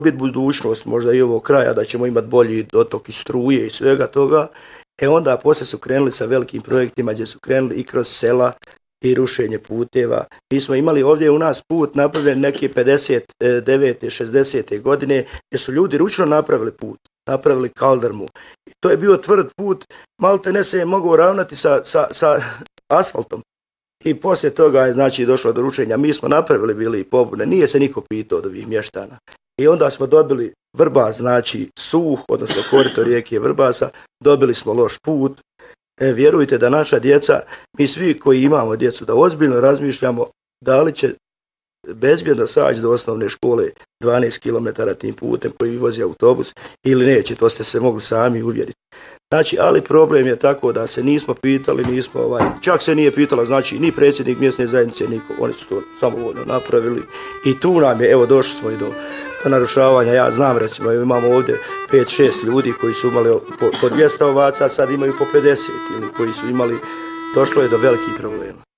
biti budućnost možda i ovog kraja, da ćemo imati bolji dotok i struje i svega toga. Onda poslije su krenuli sa velikim projektima gdje su krenuli i kroz sela i rušenje puteva. Mi smo imali ovdje u nas put napravljen neke 59. 60. godine gdje su ljudi ručno napravili put, napravili kaldrmu. I to je bio tvrd put, malte ne se je mogao ravnati sa asfaltom. I poslije toga je znači došlo do rušenja. Mi smo napravili bili i pobune, nije se niko pitao od ovih mještana. I onda smo dobili Vrbas, znači suh, odnosno korito rijeke Vrbasa, dobili smo loš put. Vjerujte da naša djeca, mi svi koji imamo djecu, da ozbiljno razmišljamo da li će bezbjedno saći do osnovne škole 12 km tim putem koji vozi autobus ili neće, to ste se mogli sami uvjeriti. Znači, ali problem je tako da se nismo pitali, čak se nije pitala, znači, ni predsjednik mjesne zajednice, niko, oni su to samovoljno napravili i tu nam je, evo, došli smo i do narušavanja. Ja znam, recimo, imamo ovdje 5-6 ljudi koji su imali po 200 ovaca, sad imaju po 50 ili koji su imali, došlo je do velikih problema.